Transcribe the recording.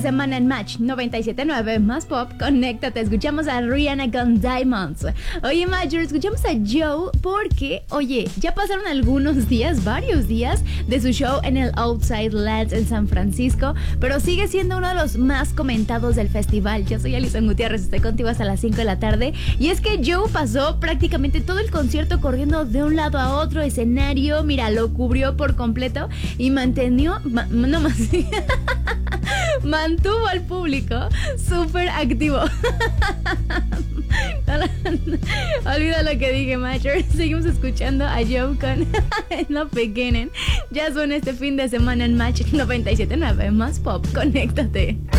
semana en Match 97.9 más pop. Conéctate, escuchamos a Rihanna con Diamonds. Oye, Major, escuchamos a Joe porque, oye, ya pasaron algunos días, varios días de su show en el Outside Lands en San Francisco, pero sigue siendo uno de los más comentados del festival. Yo soy Alison Gutiérrez, estoy contigo hasta las 5 de la tarde. Y es que Joe pasó prácticamente todo el concierto corriendo de un lado a otro escenario. Mira, lo cubrió por completo y mantuvo al público súper activo. Olvida lo que dije, Major. Seguimos escuchando a Joe con No Beginning. Ya suena este fin de semana en Match 97.9 más pop. Conéctate.